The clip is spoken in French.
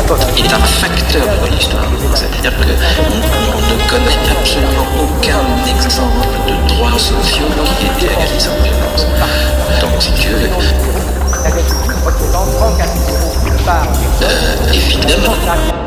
est un facteur de l'histoire. C'est-à-dire qu'on ne connaît absolument aucun exemple de droits sociaux qui ait été acquis sans violence. Donc, si tu veux, évidemment,